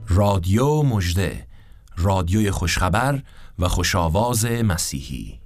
رادیو مژده، رادیوی خوشخبر و خوشاواز مسیحی.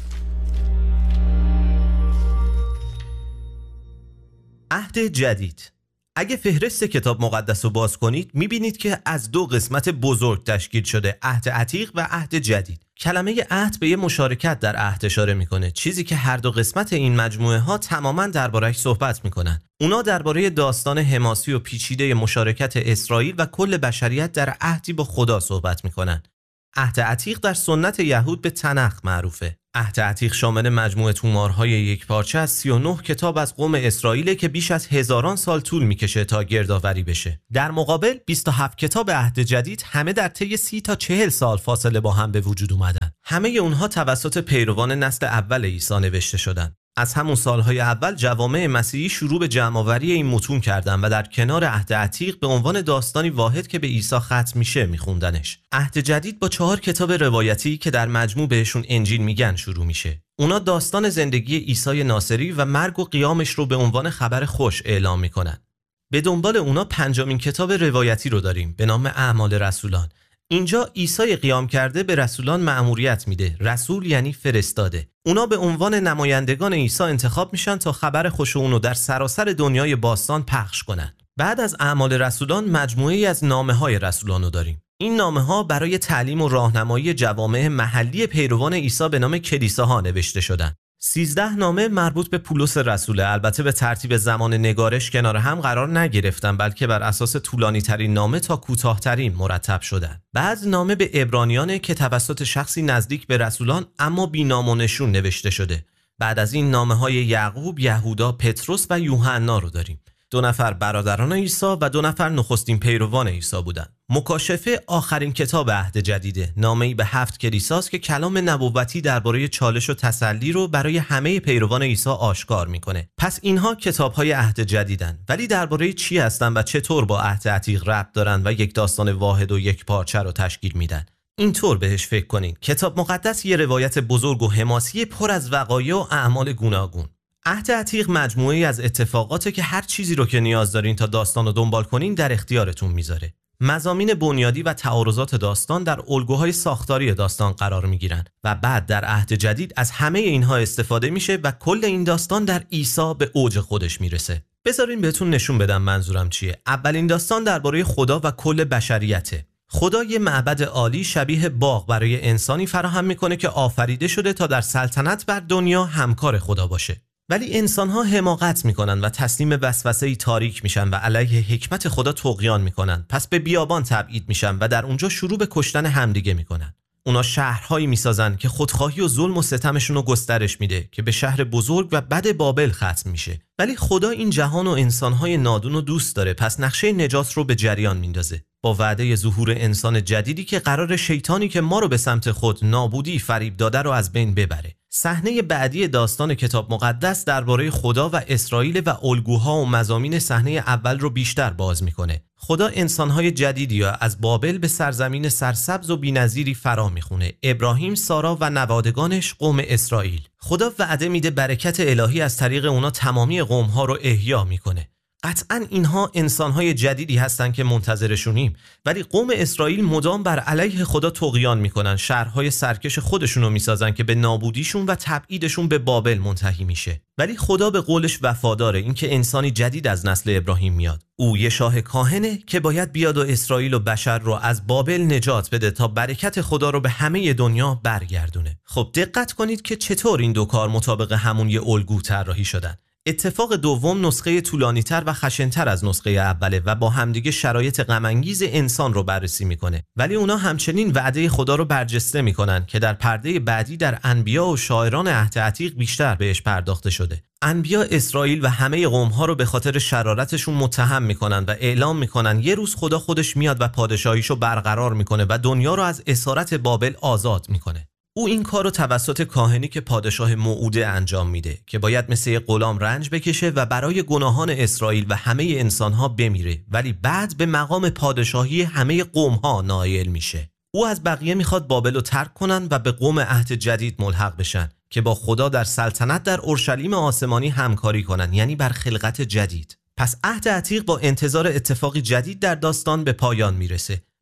عهد جدید. اگه فهرست کتاب مقدس رو باز کنید میبینید که از دو قسمت بزرگ تشکیل شده: عهد عتیق و عهد جدید. کلمه عهد به یه مشارکت در عهد اشاره میکنه، چیزی که هر دو قسمت این مجموعه ها تماماً درباره‌اش صحبت میکنن. اونا درباره داستان حماسی و پیچیده مشارکت اسرائیل و کل بشریت در عهدی با خدا صحبت میکنن. عهد عتیق در سنت یهود به تنخ معروفه. عهد عتیق شامل مجموعه تومارهای یک پارچه از 39 کتاب از قوم اسرائیل که بیش از هزاران سال طول میکشه تا گردآوری بشه. در مقابل 27 کتاب عهد جدید همه در طی 30 تا 40 سال فاصله با هم به وجود اومدن. همه اونها توسط پیروان نسل اول عیسی نوشته شدن. از همون سالهای اول جوامع مسیحی شروع به جمع‌آوری این متون کردن و در کنار عهد عتیق به عنوان داستانی واحد که به عیسی ختم میشه میخوندنش. عهد جدید با 4 کتاب روایتی که در مجموع بهشون انجیل میگن شروع میشه. اونا داستان زندگی عیسی ناصری و مرگ و قیامش رو به عنوان خبر خوش اعلام میکنن. به دنبال اونا 5مین کتاب روایتی رو داریم به نام اعمال رسولان. اینجا عیسی قیام کرده به رسولان مأموریت میده. رسول یعنی فرستاده. اونا به عنوان نمایندگان عیسی انتخاب میشن تا خبر خوش اونو در سراسر دنیای باستان پخش کنن. بعد از اعمال رسولان مجموعه‌ای از نامه‌های رسولان رو داریم. این نامه‌ها برای تعلیم و راهنمایی جوامع محلی پیروان عیسی به نام کلیساها نوشته شدن. 13 نامه مربوط به پولس رسوله، البته به ترتیب زمان نگارش کنار هم قرار نگرفتن، بلکه بر اساس طولانی ترین نامه تا کوتاه‌ترین مرتب شدن. بعض نامه به عبرانیانه که توسط شخصی نزدیک به رسولان اما بی نام و نشون نوشته شده. بعد از این نامه‌های یعقوب، یهودا، پتروس و یوحنا رو داریم. 2 نفر برادران عیسی و 2 نفر نخستین پیروان عیسی بودند. مکاشفه آخرین کتاب عهد جدیده، نامه‌ای به 7 کلیساست که کلام نبوتی درباره چالش و تسلی رو برای همه پیروان عیسی آشکار میکنه. پس اینها کتاب‌های عهد جدیدن، ولی درباره چی هستن و چطور با عهد عتیق ربط دارن و یک داستان واحد و یک پارچه رو تشکیل میدن؟ اینطور بهش فکر کنین. کتاب مقدس یه روایت بزرگ و حماسی پر از وقایع و اعمال گوناگون. عهد عتیق مجموعه‌ای از اتفاقاته که هر چیزی رو که نیاز دارین تا داستان رو دنبال کنین در اختیارتون میذاره. مضامین بنیادی و تعارضات داستان در الگوهای ساختاری داستان قرار میگیرن و بعد در عهد جدید از همه اینها استفاده میشه و کل این داستان در عیسی به اوج خودش میرسه. بذارین بهتون نشون بدم منظورم چیه. اولین داستان درباره خدا و کل بشریته. خدا یه معبد عالی شبیه باغ برای انسانی فراهم میکنه که آفریده شده تا در سلطنت بر دنیا همکار خدا باشه. ولی انسان‌ها حماقت میکنن و تسلیم وسوسه‌ای تاریک میشن و علیه حکمت خدا طغیان میکنن. پس به بیابان تبعید میشن و در اونجا شروع به کشتن همدیگه میکنن. اونا شهرهایی میسازن که خودخواهی و ظلم و ستمشون رو گسترش میده که به شهر بزرگ و بد بابل ختم میشه. ولی خدا این جهان و انسان‌های نادون رو دوست داره، پس نقشه نجات رو به جریان میندازه با وعده ظهور انسان جدیدی که قرار شیطانی که ما رو به سمت خود نابودی فریب داده رو از بین ببره. صحنه بعدی داستان کتاب مقدس درباره خدا و اسرائیل و الگوها و مضامین صحنه اول رو بیشتر باز میکنه. خدا انسانهای جدیدی را از بابل به سرزمین سرسبز و بی‌نظیری فرا میخونه. ابراهیم، سارا و نوادگانش قوم اسرائیل. خدا وعده میده برکت الهی از طریق اونا تمامی قومها رو احیا میکنه. قطعاً اینها انسانهای جدیدی هستن که منتظرشونیم، ولی قوم اسرائیل مدام بر علیه خدا طغیان میکنن. شهرهای سرکش خودشونو میسازن که به نابودیشون و تبعیدشون به بابل منتهی میشه. ولی خدا به قولش وفاداره، اینکه انسانی جدید از نسل ابراهیم میاد. او یه شاه کاهنه که باید بیاد و اسرائیل و بشر رو از بابل نجات بده تا برکت خدا رو به همه دنیا برگردونه. خب دقت کنید که چطور این دو کار مطابق همون یه الگو طراحی شدن. اتفاق دوم نسخه طولانی‌تر و خشن‌تر از نسخه اوله و با همدیگه شرایط غم‌انگیز انسان رو بررسی میکنه. ولی اونا همچنین وعده خدا رو برجسته میکنن که در پرده بعدی در انبیا و شاعران عهد عتیق بیشتر بهش پرداخته شده. انبیا اسرائیل و همه قوم‌ها رو به خاطر شرارتشون متهم میکنن و اعلام میکنن یه روز خدا خودش میاد و پادشاهیشو برقرار میکنه و دنیا رو از اسارت بابل آزاد میکنه. او این کار رو توسط کاهنی که پادشاه موعوده انجام میده که باید مثل یک غلام رنج بکشه و برای گناهان اسرائیل و همه انسانها بمیره، ولی بعد به مقام پادشاهی همه قومها نائل میشه. او از بقیه میخواد بابل رو ترک کنن و به قوم عهد جدید ملحق بشن که با خدا در سلطنت در اورشلیم آسمانی همکاری کنن، یعنی بر خلقت جدید. پس عهد عتیق با انتظار اتفاقی جدید در داستان به پایان میرسه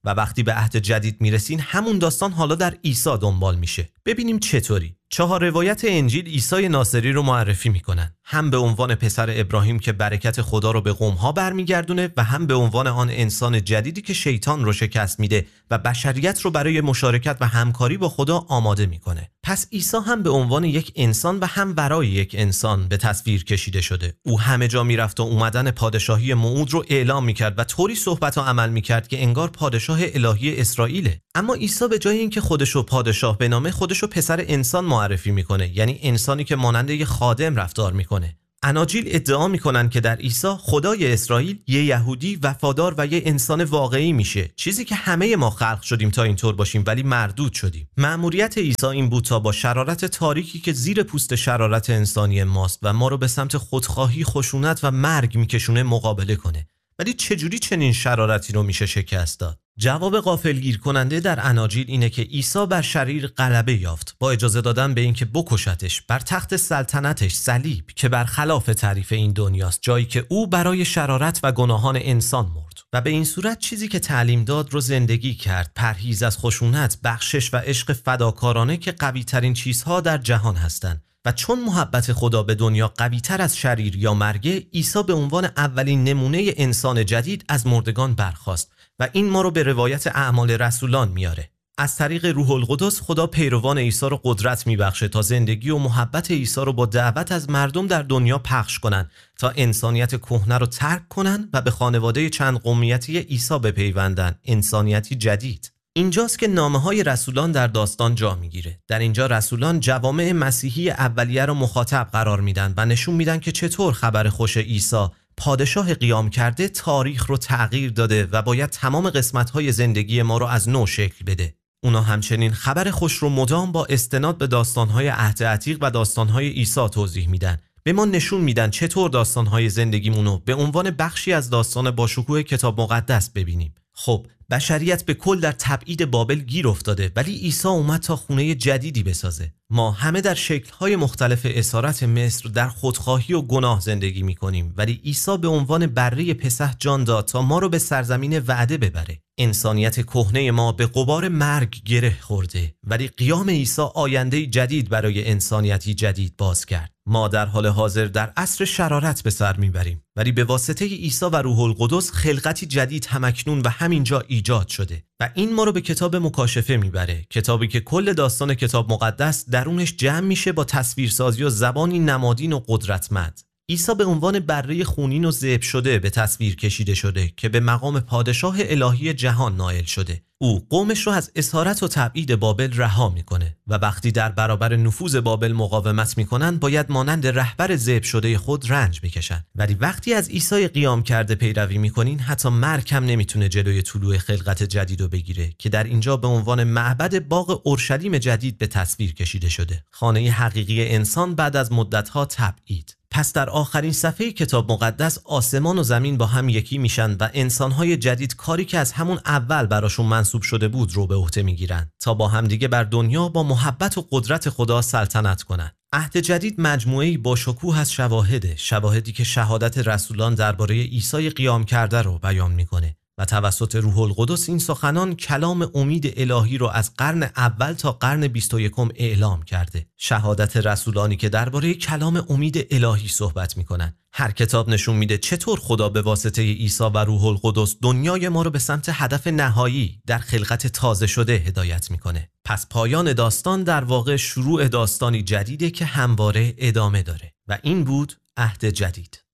و وقتی به عهد جدید میرسین همون داستان حالا در عیسی دنبال میشه. ببینیم چطوری. 4 روایت انجیل عیسی ناصری رو معرفی میکنن، هم به عنوان پسر ابراهیم که برکت خدا رو به قوم‌ها برمیگردونه و هم به عنوان آن انسان جدیدی که شیطان رو شکست میده و بشریت رو برای مشارکت و همکاری با خدا آماده میکنه. پس عیسی هم به عنوان یک انسان و هم برای یک انسان به تصویر کشیده شده. او همه جا میرفت و اومدن پادشاهی موعود رو اعلام میکرد و طوری صحبت و عمل میکرد که انگار پادشاه الهی اسرائیله. اما عیسی به جای اینکه خودشو پادشاه بنامه، خودشو پسر انسان معرفی میکنه، یعنی انسانی که مانند یک خادم رفتار میکنه. اناجیل ادعا میکنن که در عیسی خدای اسرائیل یه یهودی وفادار و یه انسان واقعی میشه، چیزی که همه ما خلق شدیم تا اینطور باشیم ولی مردود شدیم. مأموریت عیسی این بود تا با شرارت تاریکی که زیر پوست شرارت انسانی ماست و ما رو به سمت خودخواهی، خشونت و مرگ میکشونه مقابله کنه. ولی چجوری چنین شرارتی رو میشه شکست داد؟ جواب غافلگیر کننده در اناجیل اینه که عیسی بر شریر غلبه یافت با اجازه دادن به اینکه بکشتش بر تخت سلطنتش صلیب، که برخلاف تعریف این دنیاست، جایی که او برای شرارت و گناهان انسان مرد و به این صورت چیزی که تعلیم داد رو زندگی کرد، پرهیز از خشونت، بخشش و عشق فداکارانه که قوی ترین چیزها در جهان هستند. و چون محبت خدا به دنیا قوی تر از شریر یا مرگ، عیسی به عنوان اولین نمونه انسان جدید از مردگان برخاست و این ما رو به روایت اعمال رسولان میاره. از طریق روح القدس خدا پیروان عیسی رو قدرت میبخشه تا زندگی و محبت عیسی رو با دعوت از مردم در دنیا پخش کنن تا انسانیت کهنه رو ترک کنن و به خانواده چند قومیتی عیسی بپیوندن، انسانیتی جدید. اینجاست که نامه‌های رسولان در داستان جا میگیره. در اینجا رسولان جوامع مسیحی اولیه رو مخاطب قرار میدن و نشون میدن که چطور خبر خوش عیسی، پادشاه قیام کرده، تاریخ رو تغییر داده و باید تمام قسمت‌های زندگی ما رو از نو شکل بده. اونا همچنین خبر خوش رو مدام با استناد به داستان‌های عهد عتیق و داستان‌های عیسی توضیح میدن. به ما نشون میدن چطور داستان‌های زندگیمونو به عنوان بخشی از داستان باشکوه کتاب مقدس ببینیم. خب بشریت به کل در تبعید بابل گیر افتاده، ولی عیسی اومد تا خونه جدیدی بسازه. ما همه در شکل‌های مختلف اسارت مصر در خودخواهی و گناه زندگی می‌کنیم، ولی عیسی به عنوان بره پسح جان داد تا ما رو به سرزمین وعده ببره. انسانیت کهنه ما به غبار مرگ گره خورده، ولی قیام عیسی آینده جدید برای انسانیتی جدید باز کرد. ما در حال حاضر در عصر شرارت به سر میبریم، ولی به واسطه عیسی و روح القدس خلقتی جدید همکنون و همینجا ایجاد شده و این ما رو به کتاب مکاشفه میبره، کتابی که کل داستان کتاب مقدس درونش جمع میشه با تصویرسازی و زبانی نمادین و قدرتمند. عیسی به عنوان بره خونین و ذبح شده به تصویر کشیده شده که به مقام پادشاه الهی جهان نائل شده. او قومش رو از اسارت و تبعید بابل رها میکنه و وقتی در برابر نفوذ بابل مقاومت میکنن باید مانند رهبر ذبح شده خود رنج بکشن. ولی وقتی از عیسی قیام کرده پیروی میکنین، حتی مرگ هم نمیتونه جلوی طلوع خلقت جدید رو بگیره که در اینجا به عنوان معبد باغ اورشلیم جدید به تصویر کشیده شده، خانه حقیقی انسان بعد از مدت‌ها تبعید. پس در آخرین صفحه کتاب مقدس آسمان و زمین با هم یکی میشن و انسان‌های جدید کاری که از همون اول براشون منسوب شده بود رو به عهده میگیرن تا با همدیگه بر دنیا با محبت و قدرت خدا سلطنت کنن. عهد جدید مجموعه‌ای با شکوه از شواهدی که شهادت رسولان درباره عیسی قیام کرده رو بیان میکنه و توسط روح القدس این سخنان کلام امید الهی رو از قرن اول تا قرن 21 اعلام کرده. شهادت رسولانی که درباره کلام امید الهی صحبت میکنن. هر کتاب نشون میده چطور خدا به واسطه عیسی و روح القدس دنیای ما رو به سمت هدف نهایی در خلقت تازه شده هدایت میکنه. پس پایان داستان در واقع شروع داستانی جدیده که همواره ادامه داره و این بود عهد جدید.